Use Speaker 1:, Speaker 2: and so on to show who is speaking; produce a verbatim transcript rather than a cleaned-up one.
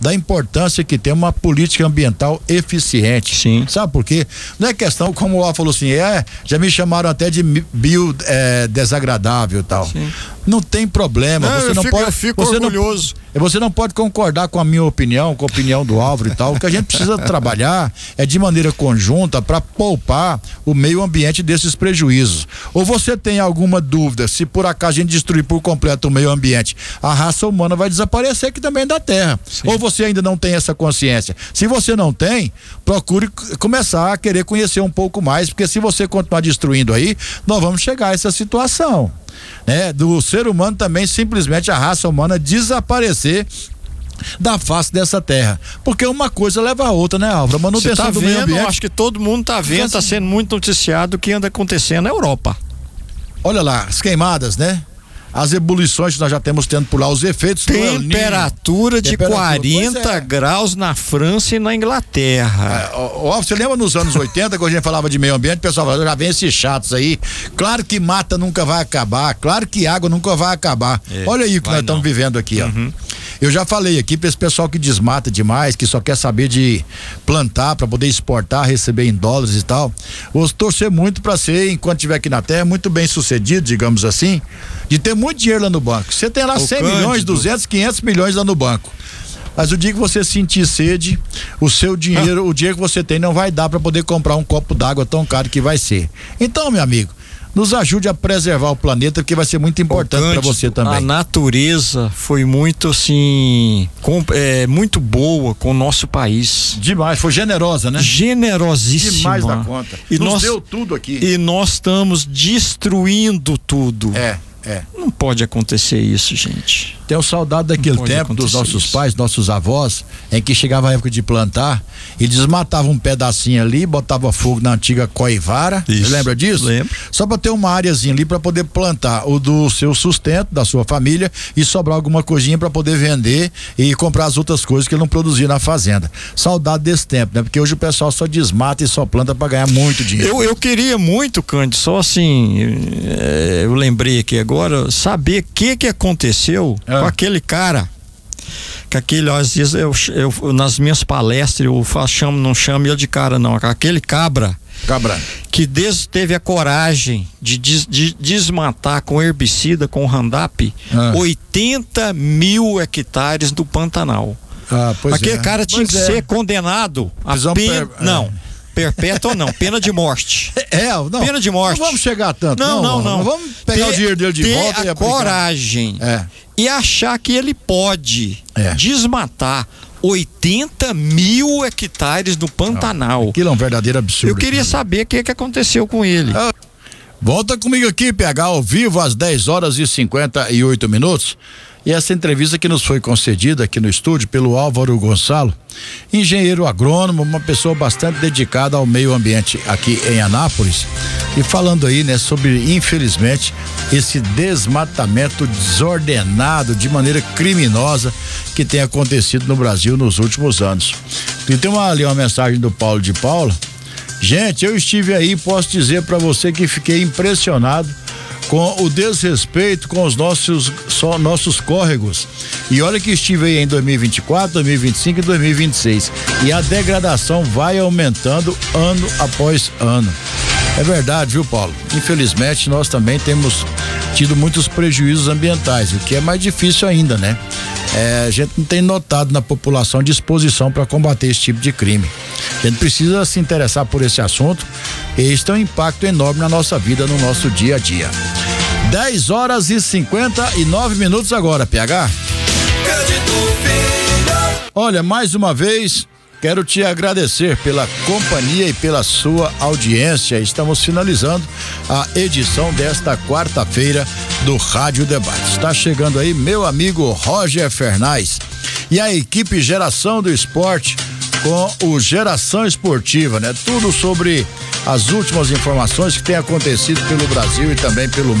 Speaker 1: da importância que tem uma política ambiental eficiente.
Speaker 2: Sim.
Speaker 1: Sabe por quê? Não é questão, como o Al falou assim, é, já me chamaram até de bio é, desagradável e tal.
Speaker 2: Sim.
Speaker 1: Não tem problema,
Speaker 2: Não,
Speaker 1: você
Speaker 2: eu
Speaker 1: não
Speaker 2: fico,
Speaker 1: pode.
Speaker 2: eu fico
Speaker 1: você
Speaker 2: orgulhoso.
Speaker 1: Não, você não pode concordar com a minha opinião, com a opinião do Álvaro e tal. O que a gente precisa trabalhar é de maneira conjunta para poupar o meio ambiente desses prejuízos. Ou você tem alguma dúvida se por acaso a gente destruir por completo o meio ambiente, a raça humana vai desaparecer aqui também da Terra. Sim. Ou você ainda não tem essa consciência? Se você não tem, procure começar a querer conhecer um pouco mais, porque se você continuar destruindo aí, nós vamos chegar a essa situação, né? Do ser humano também, simplesmente a raça humana desaparecer da face dessa terra, porque uma coisa leva a outra, né, Álvaro? A manutenção
Speaker 2: tá
Speaker 1: do
Speaker 2: vendo,
Speaker 1: meio ambiente.
Speaker 2: acho que todo mundo tá vendo, tá sendo muito noticiado o que anda acontecendo na Europa.
Speaker 1: Olha lá, as queimadas, né? As ebulições que nós já temos tendo por lá, os efeitos do El Niño.
Speaker 2: Temperatura de
Speaker 1: Temperatura,
Speaker 2: quarenta
Speaker 1: é.
Speaker 2: graus na França e na Inglaterra.
Speaker 1: É, ó, ó, você lembra nos anos oitenta, quando a gente falava de meio ambiente, o pessoal falava, já vem esses chatos aí. Claro que mata nunca vai acabar, claro que água nunca vai acabar.
Speaker 2: É,
Speaker 1: Olha aí o que nós estamos vivendo aqui,
Speaker 2: uhum.
Speaker 1: ó. Eu já falei aqui para esse pessoal que desmata demais, que só quer saber de plantar para poder exportar, receber em dólares e tal. Vou torcer muito para ser, enquanto estiver aqui na terra, muito bem sucedido, digamos assim, de ter muito dinheiro lá no banco. Você tem lá
Speaker 2: O
Speaker 1: cem
Speaker 2: Cândido.
Speaker 1: milhões, duzentos, quinhentos milhões lá no banco. Mas o dia que você sentir sede, o seu dinheiro, o dinheiro que você tem não vai dar para poder comprar um copo d'água tão caro que vai ser. Então, meu amigo, nos ajude a preservar o planeta, porque vai ser muito importante para você também.
Speaker 2: A natureza foi muito assim, com, é, muito boa com o nosso país.
Speaker 1: Demais, foi generosa, né?
Speaker 2: Generosíssima.
Speaker 1: Demais da conta.
Speaker 2: E
Speaker 1: nos
Speaker 2: nós,
Speaker 1: deu tudo aqui.
Speaker 2: E nós estamos destruindo tudo.
Speaker 1: É, é.
Speaker 2: Não pode acontecer isso, gente.
Speaker 1: Tenho saudade daquele tempo dos nossos
Speaker 2: isso.
Speaker 1: pais, nossos avós, em que chegava a época de plantar e desmatava um pedacinho ali, botava fogo na antiga coivara. Você lembra disso?
Speaker 2: Lembro.
Speaker 1: Só para ter uma áreazinha ali para poder plantar o do seu sustento, da sua família, e sobrar alguma coisinha para poder vender e comprar as outras coisas que ele não produzia na fazenda. Saudade desse tempo, né? Porque hoje o pessoal só desmata e só planta para ganhar muito dinheiro.
Speaker 2: Eu, eu queria muito, Cândido, só assim, é, eu lembrei aqui agora, saber o que que aconteceu
Speaker 1: é.
Speaker 2: com aquele cara, que aquele, às vezes eu, eu nas minhas palestras eu faço, chamo, não chamo ele de cara não, aquele cabra,
Speaker 1: cabra,
Speaker 2: que des, teve a coragem de, des, de desmatar com herbicida, com Roundup,
Speaker 1: ah.
Speaker 2: oitenta mil hectares do Pantanal.
Speaker 1: Ah, pois
Speaker 2: aquele
Speaker 1: é.
Speaker 2: cara tinha
Speaker 1: pois
Speaker 2: que
Speaker 1: é.
Speaker 2: ser condenado a
Speaker 1: Prisão
Speaker 2: pena,
Speaker 1: per...
Speaker 2: não,
Speaker 1: é.
Speaker 2: perpétua não, pena de morte.
Speaker 1: É, não.
Speaker 2: Pena de morte.
Speaker 1: Não vamos chegar tanto.
Speaker 2: Não, não, não.
Speaker 1: não. Vamos pegar
Speaker 2: ter,
Speaker 1: o dinheiro dele de
Speaker 2: ter
Speaker 1: volta
Speaker 2: a
Speaker 1: e aplicar.
Speaker 2: coragem
Speaker 1: É.
Speaker 2: e achar que ele pode
Speaker 1: é.
Speaker 2: desmatar oitenta mil hectares no Pantanal.
Speaker 1: Aquilo é um verdadeiro absurdo.
Speaker 2: Eu queria saber o que, que aconteceu com ele.
Speaker 1: Ah, volta comigo aqui, P H, ao vivo, às dez horas e cinquenta e oito minutos. E essa entrevista que nos foi concedida aqui no estúdio pelo Álvaro Gonçalo, engenheiro agrônomo, uma pessoa bastante dedicada ao meio ambiente aqui em Anápolis, e falando aí, né, sobre, infelizmente, esse desmatamento desordenado, de maneira criminosa, que tem acontecido no Brasil nos últimos anos. E tem uma, ali uma mensagem do Paulo de Paula. Gente, eu estive aí, posso dizer para você que fiquei impressionado com o desrespeito com os nossos só nossos córregos. E olha que estive aí em dois mil e vinte e quatro, dois mil e vinte e cinco e dois mil e vinte e seis. E a degradação vai aumentando ano após ano. É verdade, viu, Paulo? Infelizmente, nós também temos tido muitos prejuízos ambientais, o que é mais difícil ainda, né? É, a gente não tem notado na população disposição para combater esse tipo de crime. A gente precisa se interessar por esse assunto, e isso tem um impacto enorme na nossa vida, no nosso dia a dia. dez horas e cinquenta e nove minutos agora, P H. Olha, mais uma vez, quero te agradecer pela companhia e pela sua audiência. Estamos finalizando a edição desta quarta-feira do Rádio Debate. Está chegando aí meu amigo Roger Fernandes e a equipe Geração do Esporte com o Geração Esportiva, né? Tudo sobre as últimas informações que tem acontecido pelo Brasil e também pelo